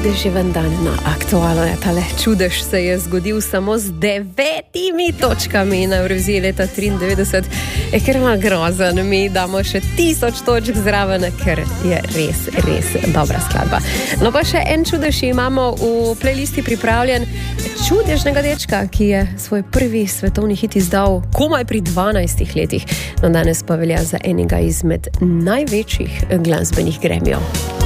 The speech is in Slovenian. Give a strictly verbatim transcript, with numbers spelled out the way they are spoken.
Deževen dan na Aktualno. Ja, tale čudež se je zgodil samo z devetimi točkami na Evroviziji leta triindevetdeset. E, ker ima grozen, mi damo še tisoč točk zraven, ker je res, res dobra skladba. No pa še en čudež imamo v playlisti pripravljen. Čudežnega dečka, ki je svoj prvi svetovni hit izdal komaj pri dvanajstih letih. No, danes pa velja za enega izmed največjih glasbenih gremijev.